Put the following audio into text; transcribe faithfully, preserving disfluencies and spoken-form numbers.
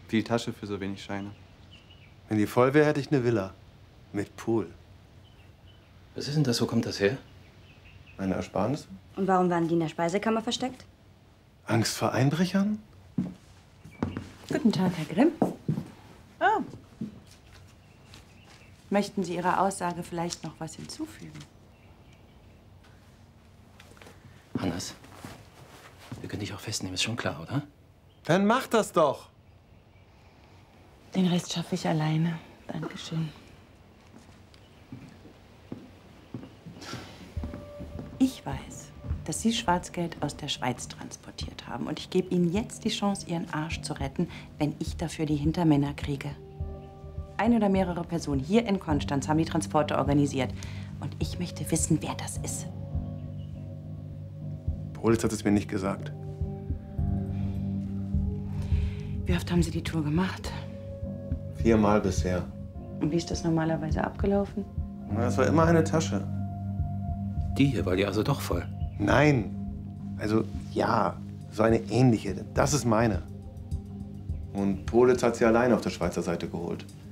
Viel Tasche für so wenig Scheine. Wenn die voll wäre, hätte ich eine Villa. Mit Pool. Was ist denn das? Wo kommt das her? Meine Ersparnisse? Und warum waren die in der Speisekammer versteckt? Angst vor Einbrechern? Guten Tag, Herr Grimm. Oh. Möchten Sie Ihrer Aussage vielleicht noch was hinzufügen? Hannes, wir können dich auch festnehmen, ist schon klar, oder? Dann mach das doch! Den Rest schaffe ich alleine. Dankeschön. Ich weiß, dass Sie Schwarzgeld aus der Schweiz transportiert haben. Und ich gebe Ihnen jetzt die Chance, Ihren Arsch zu retten, wenn ich dafür die Hintermänner kriege. Eine oder mehrere Personen hier in Konstanz haben die Transporte organisiert. Und ich möchte wissen, wer das ist. Politz hat es mir nicht gesagt. Wie oft haben Sie die Tour gemacht? Viermal bisher. Und wie ist das normalerweise abgelaufen? Das war immer eine Tasche. Die hier war die also doch voll. Nein. Also, ja, so eine ähnliche. Das ist meine. Und Politz hat sie alleine auf der Schweizer Seite geholt.